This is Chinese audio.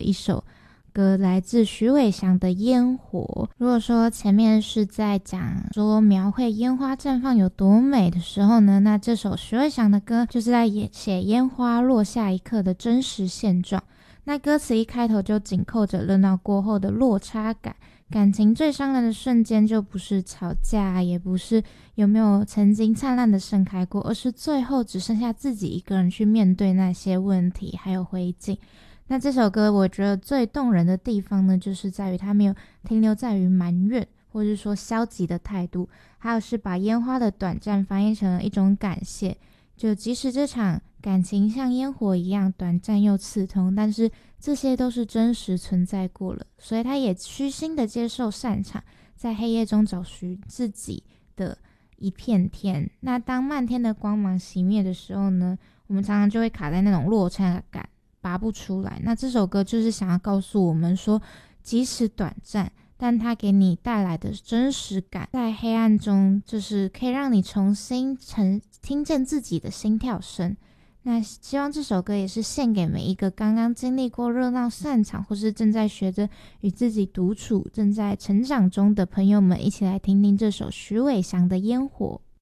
一首歌，来自许伟翔的《烟火》。如果说前面是在讲说描绘烟花绽放有多美的时候呢，那这首许伟翔的歌就是在写烟花落下一刻的真实现状。那歌词一开头就紧扣着热闹过后的落差感，感情最伤人的瞬间就不是吵架，也不是有没有曾经灿烂的盛开过，而是最后只剩下自己一个人去面对那些问题还有灰烬。那这首歌我觉得最动人的地方呢，就是在于它没有停留在于埋怨或是说消极的态度，还有是把烟花的短暂翻译成了一种感谢，就即使这场感情像烟火一样短暂又刺痛，但是这些都是真实存在过了，所以他也虚心的接受散场，在黑夜中找寻自己的一片天。那当漫天的光芒熄灭的时候呢，我们常常就会卡在那种落差感拔不出来。那这首歌就是想要告诉我们说，即使短暂，但它给你带来的真实感，在黑暗中就是可以让你重新听见自己的心跳声。那希望这首歌也是献给每一个刚刚经历过热闹散场，或是正在学着与自己独处、正在成长中的朋友们，一起来听听这首许伟翔的《烟火》。